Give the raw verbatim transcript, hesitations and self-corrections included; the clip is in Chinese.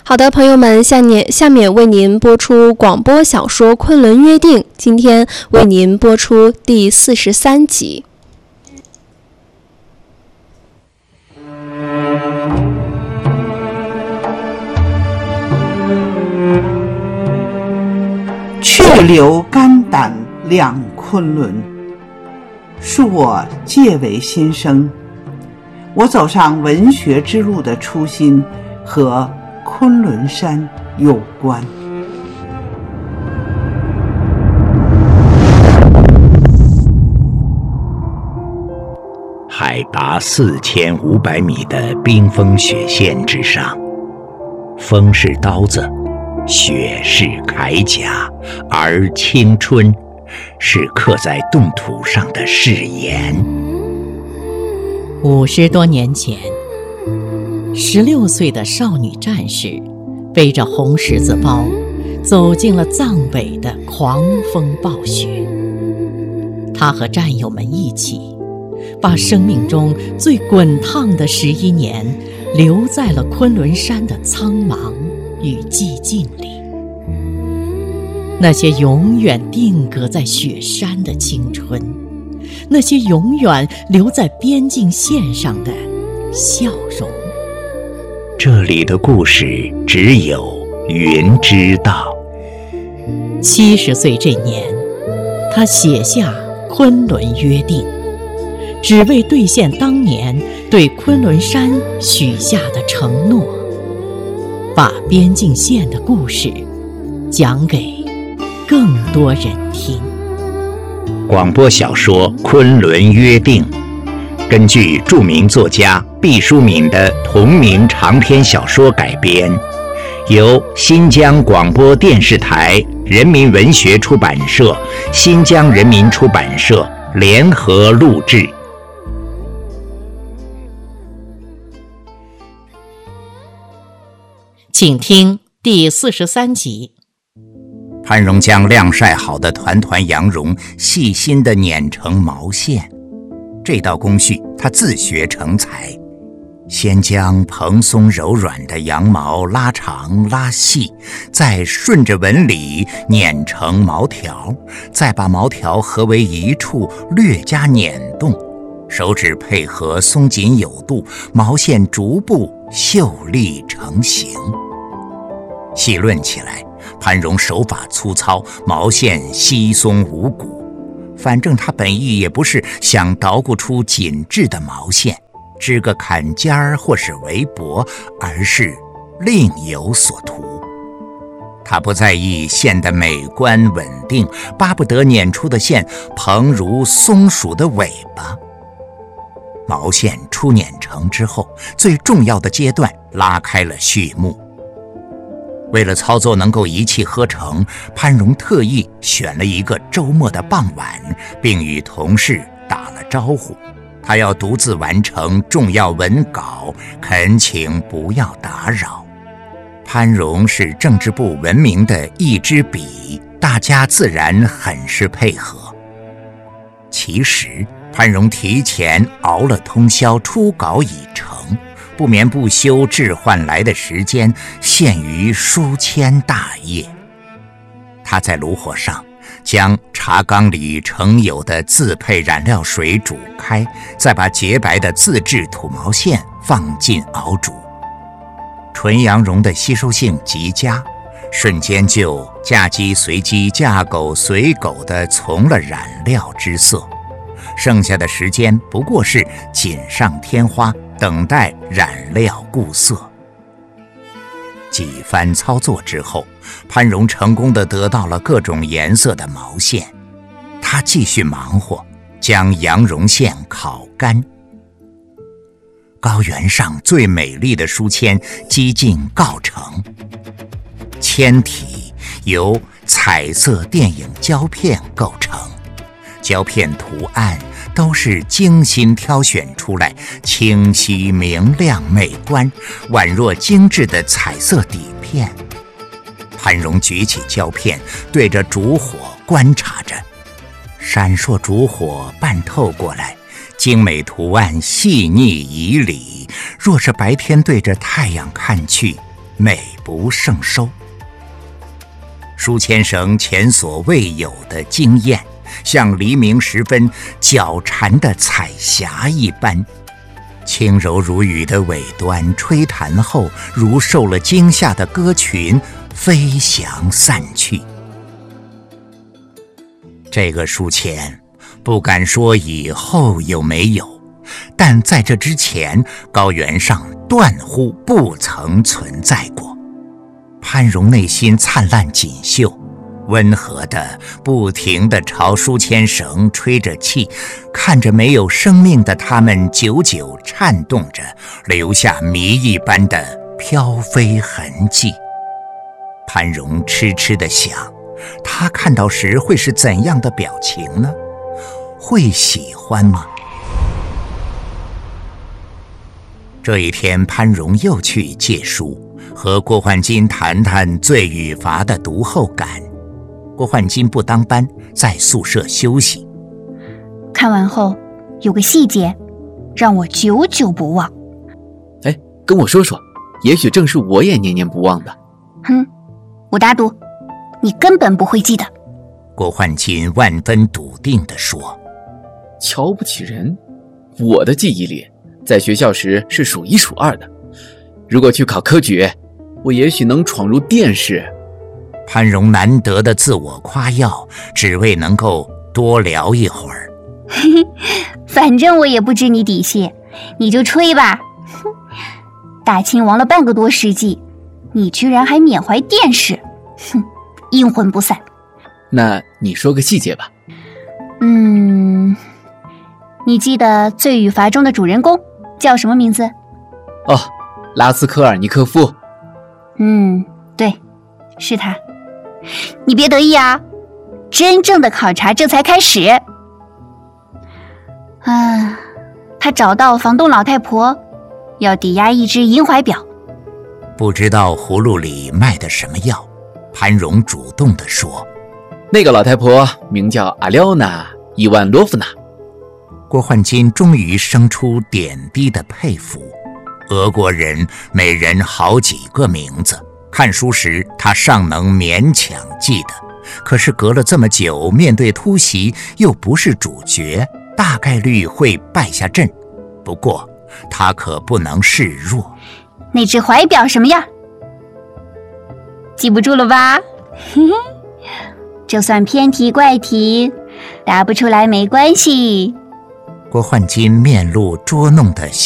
好的，朋友们，下面下面为您播出广播小说《昆仑约定》，今天为您播出第四十三集。 去留肝胆两昆仑，恕我借为新生。我走上文学之路的初心和昆仑山有关。 海拔四千五百米的冰封雪线之上，风是刀子，雪是铠甲，而青春是刻在冻土上的誓言。 五十多年前，十六岁的少女战士背着红十字包，走进了藏北的狂风暴雪。她和战友们一起，把生命中最滚烫的十一年留在了昆仑山的苍茫与寂静里。那些永远定格在雪山的青春，那些永远留在边境线上的笑容。 这里的故事只有云知道。 七十岁这年，他写下《昆仑约定》，只为兑现当年对昆仑山许下的承诺，把边境线的故事讲给更多人听。 广播小说《昆仑约定》根据著名作家毕淑敏的同名长篇小说改编，由新疆广播电视台人民文学出版社、新疆人民出版社联合录制。 请听第四十三集。 潘荣将晾晒好的团团羊绒细心地碾成毛线，这道工序他自学成才。先将蓬松柔软的羊毛拉长拉细，再顺着纹理碾成毛条，再把毛条合为一处，略加捻动，手指配合松紧有度，毛线逐步秀丽成型。细论起来，潘荣手法粗糙，毛线稀松无骨。反正他本意也不是想捣鼓出紧致的毛线，织个坎肩儿或是围脖，而是另有所图。他不在意线的美观稳定，巴不得捻出的线蓬如松鼠的尾巴。毛线初捻成之后，最重要的阶段拉开了序幕。为了操作能够一气呵成，潘荣特意选了一个周末的傍晚，并与同事打了招呼，他要独自完成重要文稿，恳请不要打扰。潘荣是政治部闻名的一支笔，大家自然很是配合。其实潘荣提前熬了通宵，初稿已成，不眠不休置换来的时间限于数千大页。他在炉火上将茶缸里盛有的自配染料水煮开，再把洁白的自制土毛线放进熬煮。纯羊绒的吸收性极佳，瞬间就嫁鸡随鸡，嫁狗随狗地从了染料之色。剩下的时间不过是锦上添花，等待染料固色。几番操作之后，潘荣成功地得到了各种颜色的毛线。他继续忙活，将羊绒线烤干。高原上最美丽的书签几近告成，铅体由彩色电影胶片构成，胶片图案都是精心挑选出来，清晰明亮美观，宛若精致的彩色底片。潘荣举起胶片，对着烛火观察着，闪烁烛火半透过来，精美图案细腻旖旎，若是白天对着太阳看去， 美不胜收。书签绳前所未有的惊艳，像黎明时分脚缠的彩霞一般，轻柔如雨的尾端吹弹后，如受了惊吓的鸽群飞翔散去。这个书签不敢说以后有没有，但在这之前，高原上断乎不曾存在过。潘荣内心灿烂锦绣，温和的不停地朝书签绳吹着气，看着没有生命的它们久久颤动着，留下谜一般的飘飞痕迹。潘荣痴痴地想，他看到时会是怎样的表情呢？会喜欢吗？这一天，潘荣又去借书，和郭焕金谈谈罪与罚的读后感。郭焕金不当班，在宿舍休息。 看完后有个细节让我久久不忘。 哎，跟我说说，也许正是我也念念不忘的。 哼，我打赌你根本不会记得。 郭焕金万分笃定地说。 瞧不起人，我的记忆里在学校时是数一数二的，如果去考科举，我也许能闯入殿试。 潘荣难得的自我夸耀，只为能够多聊一会儿。 反正我也不知你底细，你就吹吧。大清亡了半个多世纪，你居然还缅怀殿试，哼，阴魂不散。 那你说个细节吧。 嗯，你记得《罪与罚》中的主人公叫什么名字？ 哦，拉斯科尔尼科夫。 嗯，对，是他。你别得意啊，真正的考察这才开始。啊，他找到房东老太婆，要抵押一只银怀表。 不知道葫芦里卖的什么药，潘荣主动地说。 那个老太婆名叫阿廖娜·伊万洛夫娜。 郭焕金终于生出点滴的佩服。俄国人每人好几个名字，看书时他尚能勉强记得，可是隔了这么久，面对突袭又不是主角，大概率会败下阵。不过他可不能示弱。 那只怀表什么样？记不住了吧？就算偏题怪题，答不出来没关系。 郭焕金面露捉弄的笑